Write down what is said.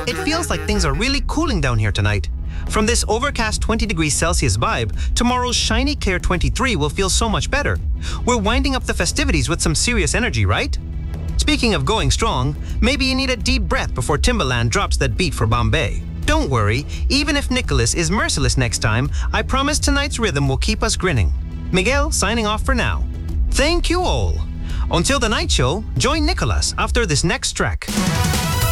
It feels like things are really cooling down here tonight. From this overcast 20 degrees Celsius vibe, tomorrow's shiny clear 23 will feel so much better. We're winding up the festivities with some serious energy, right? Speaking of going strong, maybe you need a deep breath before Timbaland drops that beat for Bombay. Don't worry, even if Nicholas is merciless next time, I promise tonight's rhythm will keep us grinning. Miguel signing off for now. Thank you all. Until the night show, join Nicholas after this next track.